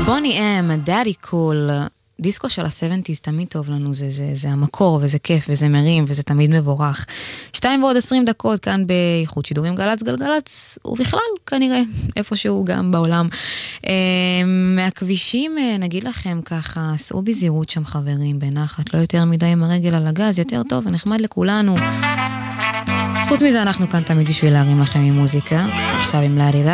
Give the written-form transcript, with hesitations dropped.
בוני אם, דאדי קול, דיסקו של ה-70s תמיד טוב לנו, זה המקור וזה כיף וזה מרים וזה תמיד מבורך. 2:20 כאן באיכות שידורים גלץ גלגלץ, ובכלל כנראה איפשהו גם בעולם. מהכבישים נגיד לכם ככה, סעו בזהירות שם חברים, בנחת, לא יותר מדי עם הרגל על הגז, יותר טוב ונחמד לכולנו. חוץ מזה אנחנו כאן תמיד בשביל להרים לכם עם מוזיקה, עכשיו עם לארי